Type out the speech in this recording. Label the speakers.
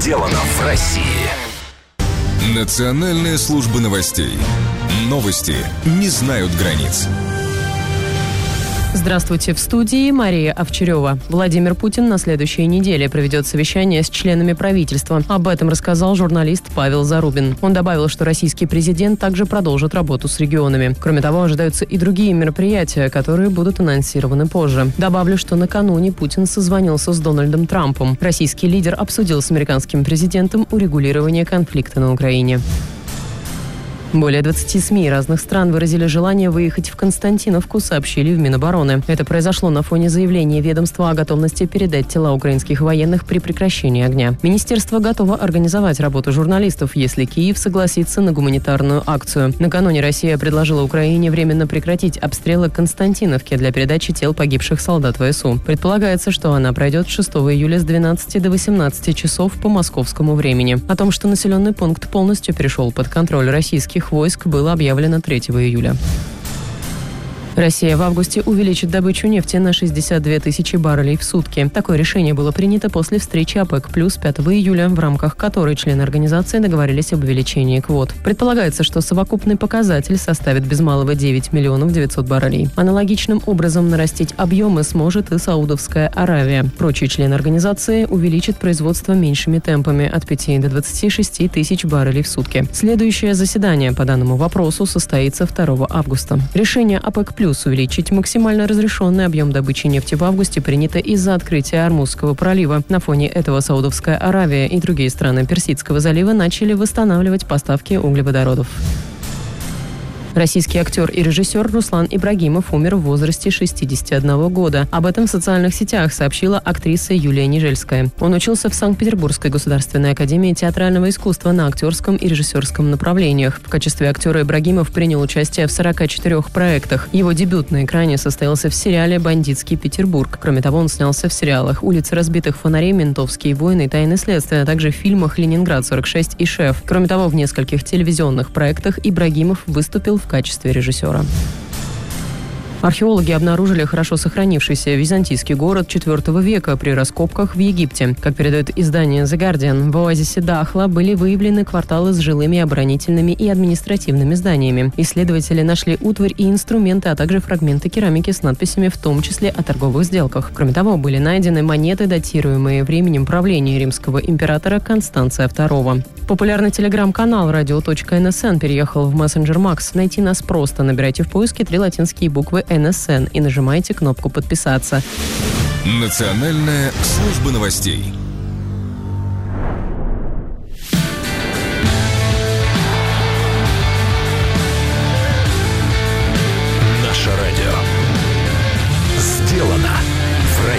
Speaker 1: сделано в России.
Speaker 2: Национальная служба новостей. Новости не знают границ.
Speaker 3: Здравствуйте, в студии Мария Овчарева. Владимир Путин на следующей неделе проведет совещание с членами правительства. Об этом рассказал журналист Павел Зарубин. Он добавил, что российский президент также продолжит работу с регионами. Кроме того, ожидаются и другие мероприятия, которые будут анонсированы позже. Добавлю, что накануне Путин созвонился с Дональдом Трампом. Российский лидер обсудил с американским президентом урегулирование конфликта на Украине. Более 20 СМИ разных стран выразили желание выехать в Константиновку, сообщили в Минобороны. Это произошло на фоне заявления ведомства о готовности передать тела украинских военных при прекращении огня. Министерство готово организовать работу журналистов, если Киев согласится на гуманитарную акцию. Накануне Россия предложила Украине временно прекратить обстрелы Константиновки для передачи тел погибших солдат ВСУ. Предполагается, что она пройдет 6 июля с 12 до 18 часов по московскому времени. О том, что населенный пункт полностью перешел под контроль российских войск, было объявлено 3 июля. Россия в августе увеличит добычу нефти на 62 тысячи баррелей в сутки. Такое решение было принято после встречи ОПЕК+ 5 июля, в рамках которой члены организации договорились об увеличении квот. Предполагается, что совокупный показатель составит без малого 9 миллионов 900 баррелей. Аналогичным образом нарастить объемы сможет и Саудовская Аравия. Прочие члены организации увеличат производство меньшими темпами от 5 до 26 тысяч баррелей в сутки. Следующее заседание по данному вопросу состоится 2 августа. Решение ОПЕК+ увеличить максимально разрешенный объем добычи нефти в августе принято из-за открытия Ормузского пролива. На фоне этого Саудовская Аравия и другие страны Персидского залива начали восстанавливать поставки углеводородов. Российский актер и режиссер Руслан Ибрагимов умер в возрасте 61 года. Об этом в социальных сетях сообщила актриса Юлия Нежельская. Он учился в Санкт-Петербургской государственной академии театрального искусства на актерском и режиссерском направлениях. В качестве актера Ибрагимов принял участие в 44 проектах. Его дебют на экране состоялся в сериале «Бандитский Петербург». Кроме того, он снялся в сериалах «Улицы разбитых фонарей», «Ментовские войны» и «Тайны следствия», а также в фильмах «Ленинград-46» и «Шеф». Кроме того, в нескольких телевизионных проектах Ибрагимов выступил в качестве режиссера. Археологи обнаружили хорошо сохранившийся византийский город IV века при раскопках в Египте. Как передает издание The Guardian, в оазисе Дахла были выявлены кварталы с жилыми, оборонительными и административными зданиями. Исследователи нашли утварь и инструменты, а также фрагменты керамики с надписями, в том числе о торговых сделках. Кроме того, были найдены монеты, датируемые временем правления римского императора Констанция II. Популярный телеграм-канал radio.nsn переехал в мессенджер Max. Найти нас просто. Набирайте в поиске 3 латинские буквы НСН и нажимайте кнопку «Подписаться».
Speaker 2: Национальная служба новостей.